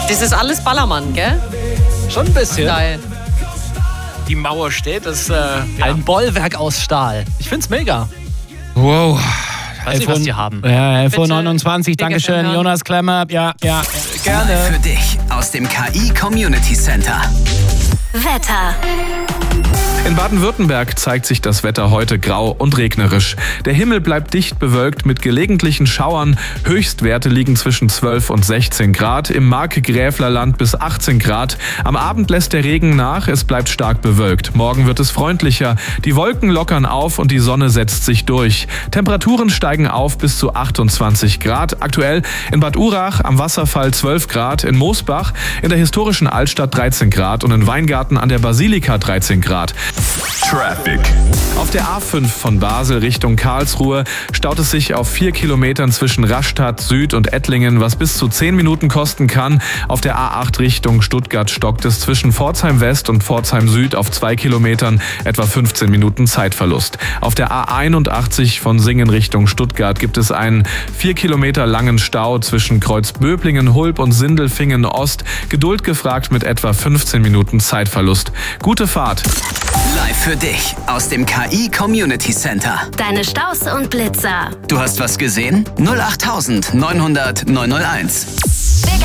Das ist alles Ballermann, gell? Schon ein bisschen. Geil. Die Mauer steht, das Ein Bollwerk aus Stahl. Ich find's mega. Wow. Weiß nicht, was die haben. Ja, Bitte. iPhone 29, Dankeschön, hören. Jonas Klemmer. Ja, Live gerne. für dich aus dem KI Community Center. Wetter. In Baden-Württemberg zeigt sich das Wetter heute grau und regnerisch. Der Himmel bleibt dicht bewölkt mit gelegentlichen Schauern. Höchstwerte liegen zwischen 12 und 16 Grad. Im Markgräflerland bis 18 Grad. Am Abend lässt der Regen nach. Es bleibt stark bewölkt. Morgen wird es freundlicher. Die Wolken lockern auf und die Sonne setzt sich durch. Temperaturen steigen auf bis zu 28 Grad. Aktuell in Bad Urach am Wasserfall 12 Grad. In Moosbach in der historischen Altstadt 13 Grad. Und in Weingarten an der Basilika 13 Grad. Traffic. Auf der A5 von Basel Richtung Karlsruhe staut es sich auf 4 Kilometern zwischen Rastatt Süd und Ettlingen, was bis zu 10 Minuten kosten kann. Auf der A8 Richtung Stuttgart stockt es zwischen Pforzheim West und Pforzheim Süd auf 2 Kilometern, etwa 15 Minuten Zeitverlust. Auf der A81 von Singen Richtung Stuttgart gibt es einen 4 Kilometer langen Stau zwischen Kreuzböblingen, Hulb und Sindelfingen Ost. Geduld gefragt mit etwa 15 Minuten Zeitverlust. Gute Fahrt. Live für dich aus dem KI Community Center. Deine Staus und Blitzer. Du hast was gesehen? 08900 901.